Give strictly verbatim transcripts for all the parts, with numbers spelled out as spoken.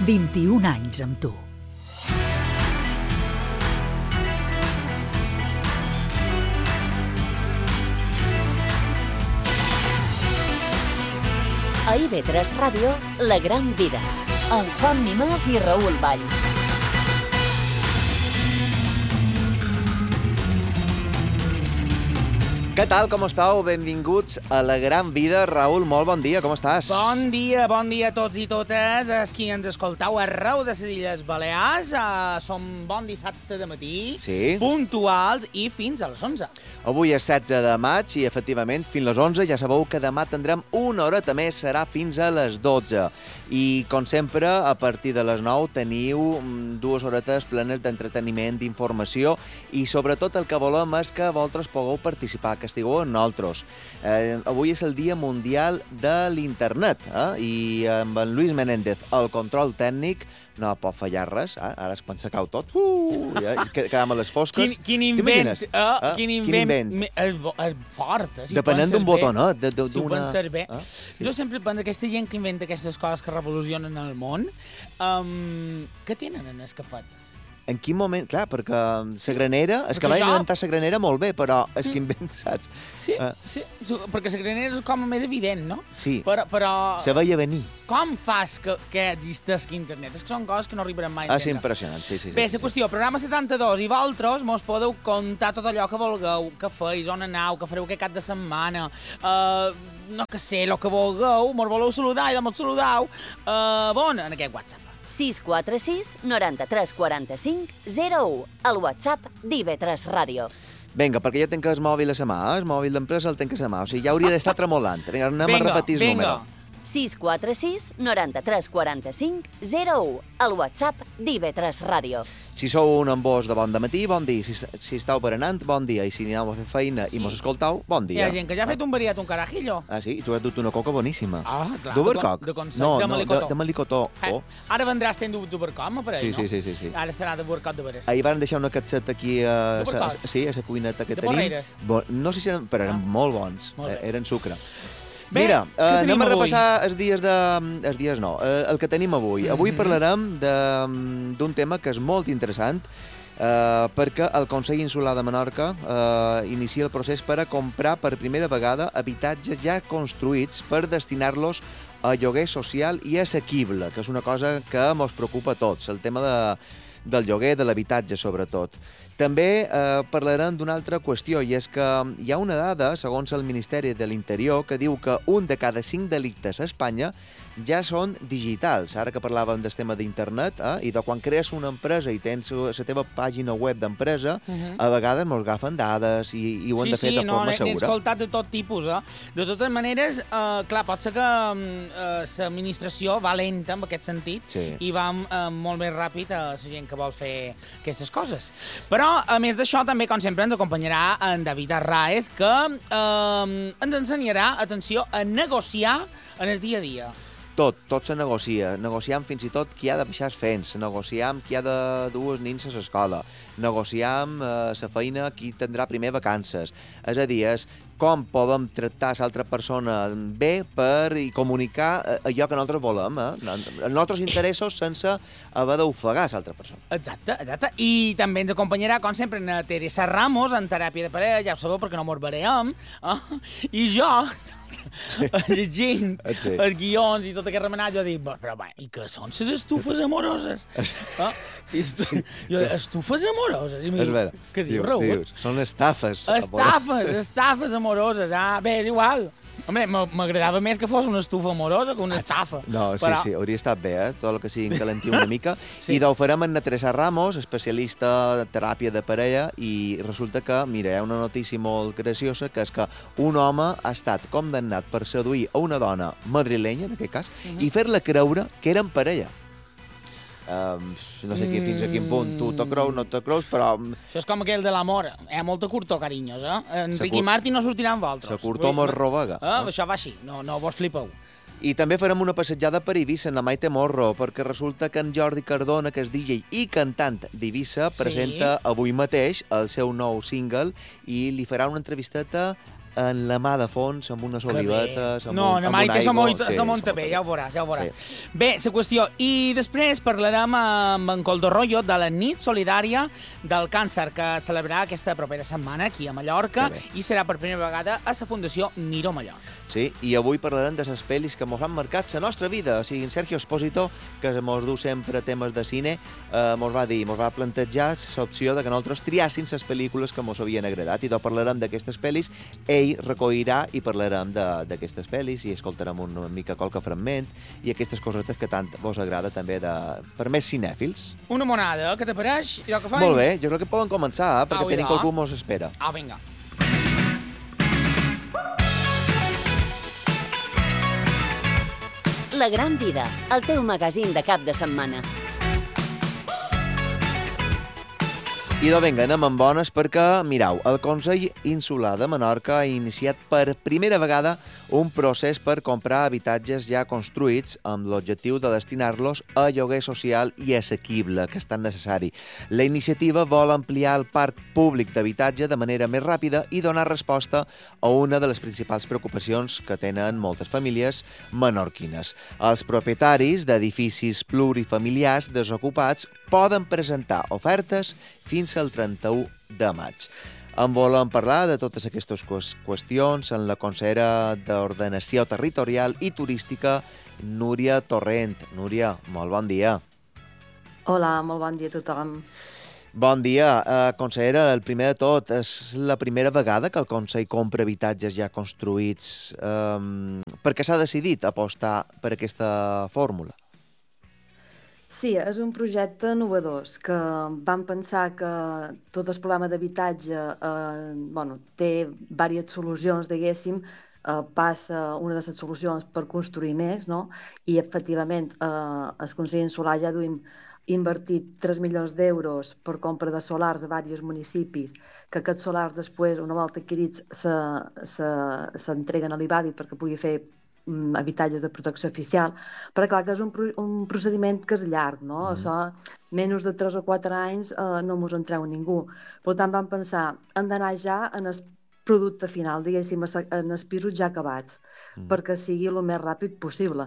vint-i-un anys amb tu. A I V tres Ràdio, La Gran Vida, amb Juan Mimàs i Raül Valls. Què tal, com esteu? Benvinguts a La Gran Vida. Raül, molt bon dia, com estàs? Bon dia, bon dia a tots i totes, els qui ens escolteu arreu de les Illes Balears. Uh, som bon dissabte de matí, sí. Puntuals i fins a les onze. Avui és setze de maig i, efectivament, fins a les onze. Ja sabeu que demà tindrem una horeta més, serà fins a les dotze. I, com sempre, a partir de les nou teniu dues horetes plenes d'entreteniment, d'informació i, sobretot, el que volem és que vosaltres pugueu participar, que estigueu amb nosaltres. Eh, avui és el Dia Mundial de l'Internet, eh? I amb en Luis Menéndez, el control tècnic, no pot fallar res, eh? Ara és quan s'acau tot, uh, ja, quedam a les fosques. Quin, quin invent, uh, eh? quin invent, quin invent? És, és fort. Eh? Si depenent d'un botonet. De, de, si ho penses bé. Eh? Sí. Jo sempre penso que aquesta gent que inventa aquestes coses que revolucionen el món, um, què tenen en escapat? En quin moment? Clar, perquè la granera... És que va jo... inventar la granera molt bé, però és que inventa, saps? Sí, uh. sí, perquè la granera és com més evident, no? Sí, però, però... se veia venir. Com fas que, que existeixi internet? És que són coses que no arribarem mai a entendre. És impressionant, sí, sí. sí bé, sí, la qüestió, sí. Programa setanta-dos, i vosaltres mos podeu contar tot allò que vulgueu, que feis, on anau, que fareu aquest cap de setmana, uh, no que sé, el que vulgueu, mos voleu saludar i de mos saludau, uh, bon, en aquest WhatsApp. sis quatre sis nou tres quatre cinc zero u, el WhatsApp d'I V tres Ràdio. Vinga, perquè jo tinc el mòbil a la mà, el mòbil d'empresa el tinc a la mà, o sigui, ja hauria d'estar tremolant. Vinga, anem venga, a repetir el número. sis quatre sis nou tres quatre cinc zero u, el WhatsApp d'I V tres Ràdio. Si sou un embós de bon dematí, bon dia. Si, si esteu berenant, bon dia. I si aneu a fer feina sí. i mos escoltau, bon dia. Hi ha gent que ja ha fet un variat, un carajillo. Ah, sí? I tu has dut una coca boníssima. Ah, clar. D'Ubercoc? De, de, no, de melicotó. No, de, de melicotó. Eh? Oh. Ara vendràs tenint d'Ubercoc, m'apareix, sí, no? Sí, sí, sí, sí. Ara serà d'Ubercoc de veres. Ahir van deixar una catseta aquí a, a, a, sí, a la cuineta que de tenim. Porreres. Bo, no sé si eren, però eren ah. molt bons. Molt eren sucre. Bé, mira, uh, anem a repassar avui? els dies de... Els dies no, uh, el que tenim avui. Mm-hmm. Avui parlarem d'un tema que és molt interessant, uh, perquè el Consell Insular de Menorca uh, inicia el procés per a comprar per primera vegada habitatges ja construïts per destinar-los a lloguer social i assequible, que és una cosa que ens preocupa a tots, el tema de, del lloguer, de l'habitatge sobretot. També eh, parlarem d'una altra qüestió, i és que hi ha una dada, segons el Ministeri de l'Interior, que diu que un de cada cinc delictes a Espanya ja són digitals. Ara que parlàvem del tema d'internet, eh, i de quan crees una empresa i tens la teva pàgina web d'empresa, uh-huh. a vegades ens agafen dades i, i ho hem sí, de fer sí, de forma no, segura. Sí, sí, n'he escoltat de tot tipus, eh? De totes maneres, eh, clar, pot ser que eh, l'administració va lenta en aquest sentit sí. i va eh, molt més ràpid a la gent que vol fer aquestes coses. Però, a més d'això, també, com sempre, ens acompanyarà en David Arraez, que eh, ens ensenyarà, atenció, a negociar en el dia a dia. Tot, tot se negocia. Negociam fins i tot qui ha de baixar els fens, negociam qui ha de dur els nins a l'escola, negociam la eh, feina qui tindrà primer vacances. És a dir, és com podem tractar l'altra persona bé per i comunicar allò que nosaltres volem, eh? els nostres interessos sense haver d'ofegar l'altra persona. Exacte, exacte. I també ens acompanyarà, com sempre, en Teresa Ramos, en teràpia de parella, ja ho sabeu perquè no mos veurem, eh? I jo... Sí. llegint sí. els guions i tot aquest remenat, jo dic, però va, i què són les estufes amoroses? Ah? Estu... jo, estufes amoroses? I mi diu, què dius, Raül? Dius, són estafes. Estafes, estafes amoroses. Ah, bé, és igual. Home, m'agradava més que fos una estufa amorosa que una estafa. No, sí, però... sí, hauria estat bé, eh? Tot el que sigui encalentir una mica. Sí. I ho farem en Teresa Ramos, especialista de teràpia de parella, i resulta que, mira, hi ha una notícia molt graciosa, que és que un home ha estat condemnat per seduir a una dona madrilenya, en aquest cas, uh-huh. i fer-la creure que eren parella. Um, no sé aquí, fins a quin punt tu te creus, no te creus, però... Això és com aquell de l'amor. Hi ha molta curtor, carinyos, eh? En Ricky cur... Martin no sortirà amb vosaltres. La curtor mos robega. Eh? Eh? Això va així, no, no vos flipeu. I també farem una passejada per Eivissa amb la Maite Morro, perquè resulta que en Jordi Cardona, que és D J i cantant d'Eivissa, presenta sí. avui mateix el seu nou single i li farà una entrevisteta en la mà de fons, amb unes olivetes, amb, no, un, no, amb mai un té aigua... Sí, se munta bé, ja ho veuràs, ja ho veuràs. Sí. Bé, la qüestió. I després parlarem amb en Coldo Rollo de la nit solidària del càncer que es celebrarà aquesta propera setmana aquí a Mallorca i serà per primera vegada a la Fundació Miró Mallorca. Sí, i avui parlarem de les pel·lis que ens han marcat la nostra vida. O sigui, en Sergio Espósito, que ens du sempre temes de cine, eh, mos va dir, mos va plantejar l'opció de que nosaltres triàssim les pel·lícules que ens havien agradat. I tot parlarem d'aquestes pel·lis, ell recollirà i parlarem d'aquestes pel·lis i escoltarem una mica qualque fragment i aquestes cosetes que tant vos agrada també de... per més cinèfils. Una monada, què t'apareix? Que faig? Molt bé, jo crec que poden començar, eh, perquè Au, tenim ja. qualcú mos espera. Ah, vinga. La Gran Vida, el teu magazín de cap de setmana. I doncs vinga, anem amb bones perquè, mirau, el Consell Insular de Menorca ha iniciat per primera vegada un procés per comprar habitatges ja construïts amb l'objectiu de destinar-los a lloguer social i assequible, que és tan necessari. La iniciativa vol ampliar el parc públic d'habitatge de manera més ràpida i donar resposta a una de les principals preocupacions que tenen moltes famílies menorquines. Els propietaris d'edificis plurifamiliars desocupats poden presentar ofertes fins al trenta-u de maig. En volem parlar de totes aquestes qüestions amb la consellera d'Ordenació Territorial i Turística, Núria Torrent. Núria, molt bon dia. Hola, molt bon dia a tothom. Bon dia. Uh, consellera, el primer de tot, és la primera vegada que el Consell compra habitatges ja construïts. Um, per què s'ha decidit apostar per aquesta fórmula? Sí, és un projecte innovador, que vam pensar que tot el problema d'habitatge eh, bueno, té diverses solucions, diguéssim, eh, passa una de les solucions per construir més, no? I efectivament eh, el Consell Insular ja duim invertit tres milions d'euros per compra de solars a diversos municipis, que aquests solars després, una volta adquirits, s'entreguen a l'I B A B I perquè pugui fer habitatges de protecció oficial, però clar que és un, un procediment que és llarg, no? Mm. Això, menys de tres o quatre anys eh, no mos en treu ningú. Per tant, vam pensar, hem d'anar ja en el producte final, diguéssim, en els pisos ja acabats, mm. perquè sigui el més ràpid possible.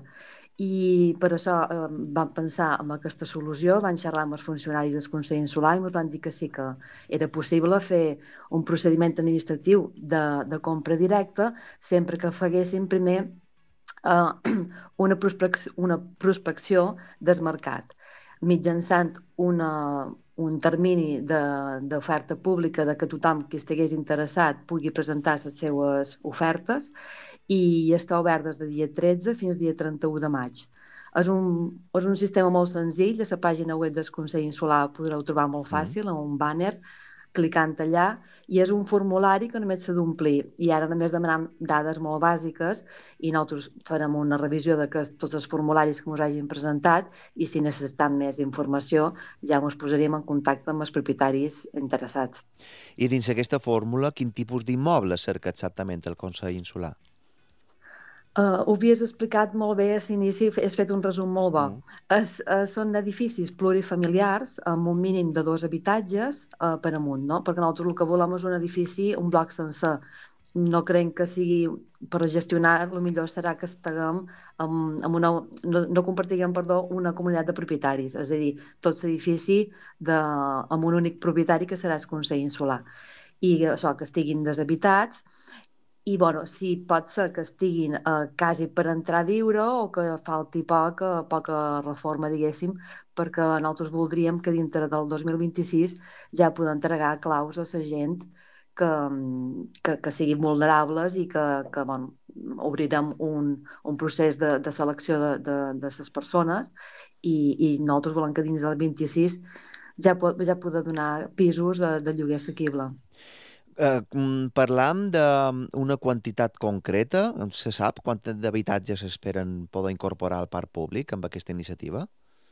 I per això eh, vam pensar en aquesta solució, van xerrar amb els funcionaris del Consell Insular i ens van dir que sí que era possible fer un procediment administratiu de, de compra directa sempre que faguéssim primer Uh, una, prospecció, una prospecció del mercat, mitjançant una, un termini d'oferta pública de que tothom qui estigués interessat pugui presentar les seues ofertes i està obert des de dia tretze fins al dia trenta-u de maig. És un, és un sistema molt senzill, a la pàgina web del Consell Insular podreu trobar molt fàcil, en un banner, clicant allà, i és un formulari que només s'ha d'omplir. I ara només demanem dades molt bàsiques i nosaltres farem una revisió de que tots els formularis que ens hagin presentat i si necessitem més informació ja ens posaríem en contacte amb els propietaris interessats. I dins aquesta fórmula, quin tipus d'immobles cerca exactament el Consell Insular? Uh, ho havies explicat molt bé a l'inici, has fet un resum molt bo. Mm. Es, uh, són edificis plurifamiliars amb un mínim de dos habitatges uh, per amunt, no? Perquè nosaltres el que volem és un edifici, un bloc sencer. No creiem que sigui per gestionar, el millor serà que estiguem amb, amb una, no, no compartiguem, perdó, una comunitat de propietaris, és a dir, tot l'edifici de, amb un únic propietari que serà el Consell Insular. I això, que estiguin deshabitats. I, bueno, si pot ser que estiguin eh, quasi per entrar a viure o que falti poca, poca reforma, diguéssim, perquè nosaltres voldríem que dintre del dos mil vint-i-sis ja poder entregar claus a la gent que, que, que siguin vulnerables i que, que bueno, obrirem un, un procés de, de selecció de, de, de les persones i, i nosaltres volem que dins del vint-i-sis ja, pot, ja poder donar pisos de, de lloguer assequible. Eh, parlam d'una quantitat concreta? Se sap quant d'habitatges esperen poder incorporar al parc públic amb aquesta iniciativa?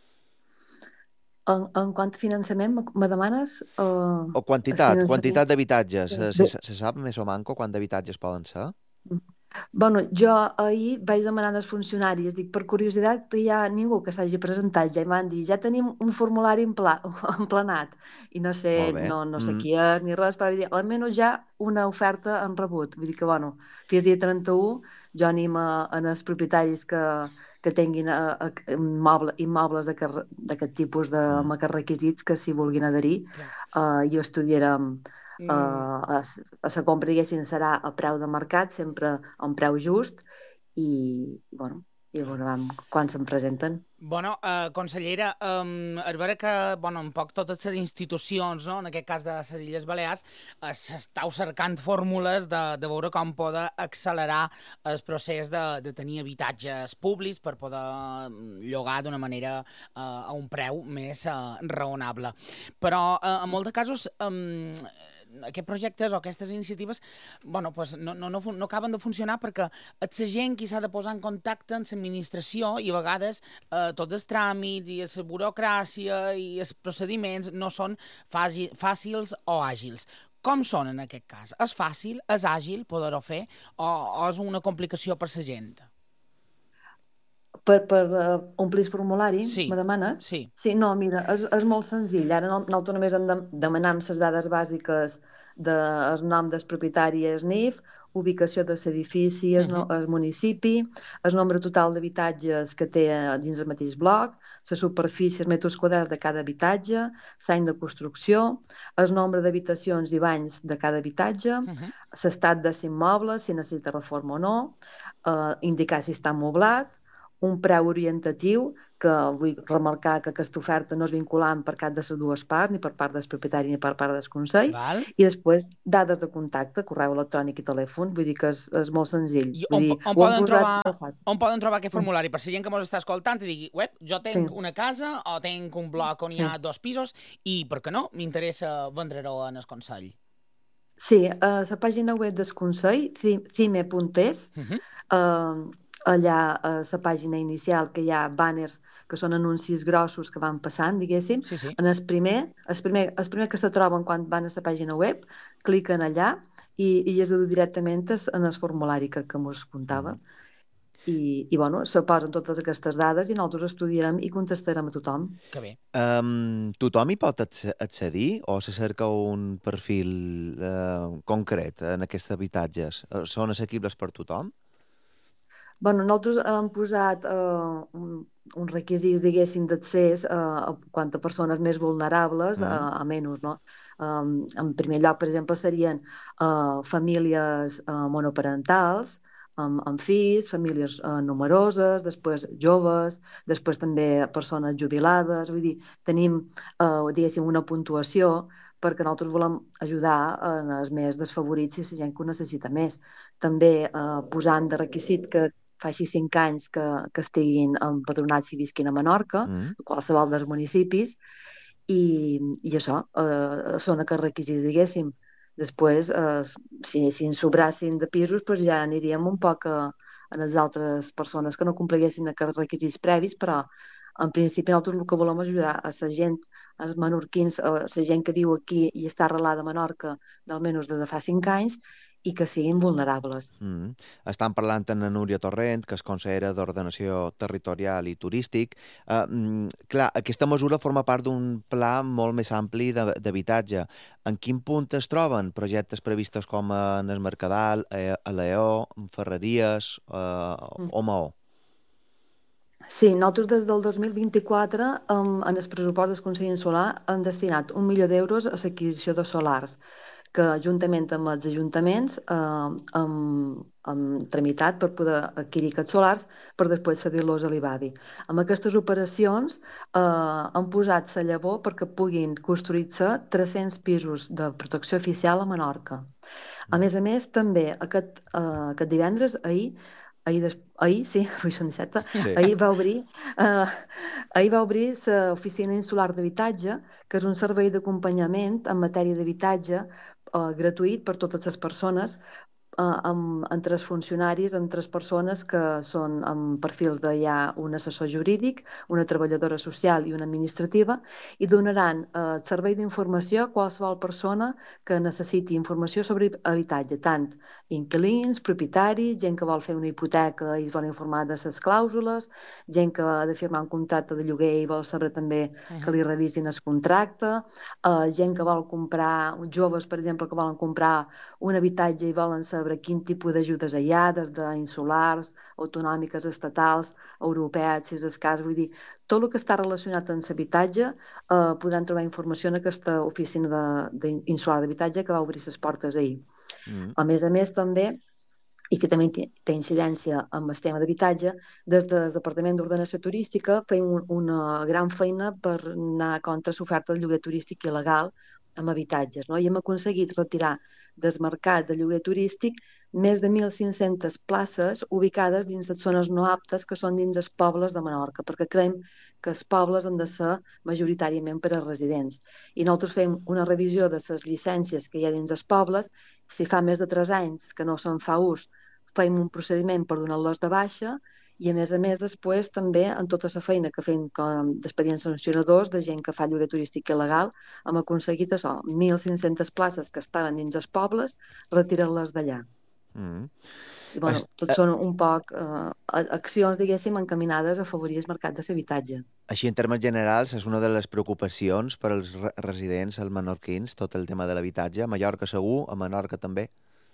En, en quant a finançament, me demanes? Uh, o quantitat, quantitat d'habitatges. Se, se, se sap més o manco quant d'habitatges poden ser? Bueno, jo ahir vaig demanar als funcionaris, dic, per curiositat, que hi ha ningú que s'hagi presentat, ja i m'han dit, ja tenim un formulari empla, emplenat, i no sé, Molt bé. no, no sé Mm. qui és ni res, però vull dir, almenys ja una oferta han rebut. Vull dir que, bueno, fins dia trenta-u, jo animo a els propietaris que, que tinguin a, a, immoble, immobles d'aquest tipus de, Mm. amb aquests requisits, que s'hi vulguin adherir, uh, i ho estudiarem. Mm. Uh, a, a la compra, diguéssim, serà a preu de mercat, sempre a un preu just, i, bueno, i veurem quan se'n presenten. Bueno, eh, consellera, um, és vera que, bueno, un poc totes les institucions, no?, en aquest cas de les Illes Balears, eh, s'estau cercant fórmules de, de veure com poder accelerar el procés de, de tenir habitatges públics per poder llogar d'una manera eh, a un preu més eh, raonable. Però eh, en molts de casos um, aquests projectes o aquestes iniciatives, bueno, pues no, no, no, no acaben de funcionar perquè és la gent qui s'ha de posar en contacte amb l'administració i a vegades eh, tots els tràmits i la burocràcia i els procediments no són fàcils o àgils. Com són en aquest cas? És fàcil, és àgil poder-ho fer o, o és una complicació per la gent? Per, per uh, omplir el formulari, sí, me demanes? Sí. Sí, no, mira, és, és molt senzill. Ara no, nosaltres només hem de demanar les dades bàsiques del nom del propietari i el N I F, ubicació de l'edifici, el, uh -huh. el municipi, el nombre total d'habitatges que té dins el mateix bloc, la superfície, els metres quadrats de cada habitatge, l'any de construcció, el nombre d'habitacions i banys de cada habitatge, uh -huh. l'estat de l'immoble, si necessita reforma o no, eh, indicar si està amoblat, un preu orientatiu, que vull remarcar que aquesta oferta no és vinculant per cap de les dues parts, ni per part del propietari ni per part del Consell, Val. i després dades de contacte, correu electrònic i telèfon, vull dir que és, és molt senzill. I vull on, dir, on, poden trobar, molt on poden trobar aquest formulari? Per si gent que ens està escoltant i digui, web, jo tenc Sí. una casa o tenc un bloc on hi ha Sí. dos pisos i, per què no, m'interessa vendre-ho en el Consell. Sí, a la pàgina web del Consell, cime punt es, Uh -huh. eh, allà a la pàgina inicial que hi ha banners que són anuncis grossos que van passant, diguéssim, Sí, sí. en el primer, el primer, el primer que se troben quan van a la pàgina web, cliquen allà i, i es du directament en el formulari que, que mos contava. Mm. I, i bueno, se posen totes aquestes dades i nosaltres estudiarem i contestarem a tothom. Que bé. Um, tothom hi pot accedir o se cerca un perfil uh, concret en aquests habitatges? Són assequibles per tothom? Bueno, nosaltres hem posat uh, un, uns requisits, diguéssim, d'accés uh, a quant a persones més vulnerables, mm. uh, a menys, no? Um, en primer lloc, per exemple, serien uh, famílies uh, monoparentals, amb, amb fills, famílies uh, numeroses, després joves, després també persones jubilades, vull dir, tenim, uh, diguéssim, una puntuació perquè nosaltres volem ajudar en els més desfavorits i la gent que ho necessita més. També uh, posant de requisit que fa així cinc anys que, que estiguin empadronats i visquin a Menorca, mm. qualsevol dels municipis, i, i això, eh, són aquests requisits, diguéssim. Després, eh, si, si ens sobrassin de pisos, doncs ja aniríem un poc a, a les altres persones que no compliguessin aquests requisits previs, però en principi nosaltres el que volem ajudar a la gent, als menorquins, a la gent que viu aquí i està arrelada a Menorca d'almenys des de fa cinc anys, i que siguin vulnerables. Mm. Estan parlant amb Núria Torrent, que és consellera d'Ordenació Territorial i Turístic. Uh, mm, clar, aquesta mesura forma part d'un pla molt més ampli d'habitatge. En quin punt es troben projectes previstos com en el Mercadal, a Lleó, Ferreries uh, mm. o Maó? Sí, nosaltres des del dos mil vint-i-quatre um, en el pressupost del Consell Insular hem destinat un milió d'euros a l'adquisició de solars, que juntament amb els ajuntaments eh, hem, hem tramitat per poder adquirir aquests solars per després cedir-los a l'I B A B I. Amb aquestes operacions eh, hem posat la llavor perquè puguin construir-se tres-cents pisos de protecció oficial a Menorca. A més a més, també aquest, eh, aquest divendres, ahir, ahir, des... ahir sí, avui són dissabte, sí. ahir va obrir eh, ahir va obrir l'Oficina Insular d'Habitatge, que és un servei d'acompanyament en matèria d'habitatge eh, gratuït per totes les persones uh, amb, entre els funcionaris, entre les persones que són amb perfils de ja un assessor jurídic, una treballadora social i una administrativa, i donaran uh, servei d'informació a qualsevol persona que necessiti informació sobre habitatge, tant inquilins, propietaris, gent que vol fer una hipoteca i es vol informar de les clàusules, gent que ha de firmar un contracte de lloguer i vol saber també que li revisin el contracte, uh, gent que vol comprar, joves, per exemple, que volen comprar un habitatge i volen saber quin tipus d'ajudes hi ha, des d'insulars, autonòmiques, estatals, europees, si és el cas. Vull dir, tot el que està relacionat amb l'habitatge eh, podran trobar informació en aquesta oficina d'insular d'habitatge que va obrir les portes ahir. Mm. A més a més, també, i que també té incidència amb el tema d'habitatge, des del Departament d'Ordenació Turística feim una gran feina per anar contra l'oferta de lloguer turístic il·legal amb habitatges, no? I hem aconseguit retirar del mercat de lloguer turístic més de mil cinc-centes places ubicades dins les zones no aptes que són dins els pobles de Menorca, perquè creiem que els pobles han de ser majoritàriament per a residents. I nosaltres fem una revisió de les llicències que hi ha dins els pobles. Si fa més de tres anys que no se'n fa ús, fem un procediment per donar-los de baixa, i a més a més després també en tota la feina que fem d'expedients sancionadors de gent que fa lloguer turístic il·legal hem aconseguit això, mil cinc-centes places que estaven dins els pobles, retirar-les d'allà. Mm. I bueno, tot són un poc eh, accions, diguéssim, encaminades a afavorir el mercat de l'habitatge. Així, en termes generals, és una de les preocupacions per als residents, els menorquins, tot el tema de l'habitatge. A Mallorca segur, a Menorca també?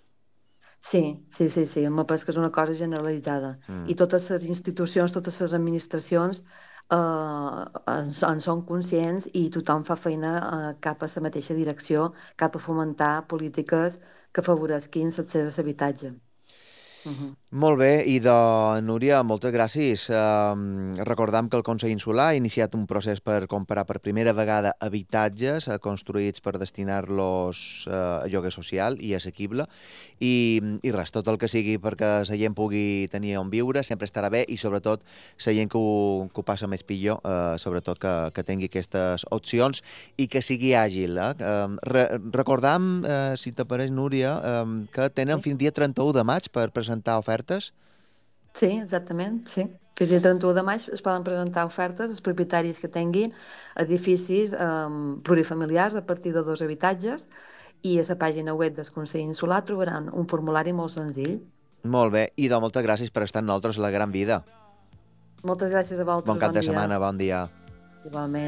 Sí, sí, sí, sí, em penso que és una cosa generalitzada. Mm. I totes les institucions, totes les administracions eh, en, en són conscients i tothom fa feina eh, cap a la mateixa direcció, cap a fomentar polítiques que afavorisquin l'accés a l'habitatge. Uh-huh. Molt bé, i de Núria, moltes gràcies. Uh, recordam que el Consell Insular ha iniciat un procés per comprar per primera vegada habitatges uh, construïts per destinar-los uh, a lloguer social i assequible, i, i res, tot el que sigui perquè la gent pugui tenir on viure sempre estarà bé, i sobretot la gent que ho, que ho passa més pitjor, uh, sobretot que, que tingui aquestes opcions i que sigui àgil. Eh? Uh, re, recordam, uh, si t'apareix, Núria, uh, que tenen fins dia trenta-u de maig per presentar ofertes? Sí, exactament, sí. Fins dia trenta-u de maig es poden presentar ofertes als propietaris que tinguin edificis um, plurifamiliars a partir de dos habitatges, i a la pàgina web del Consell Insular trobaran un formulari molt senzill. Molt bé, i de moltes gràcies per estar amb nosaltres a La Gran Vida. Moltes gràcies a vosaltres, bon cap de setmana, bon dia. Igualment.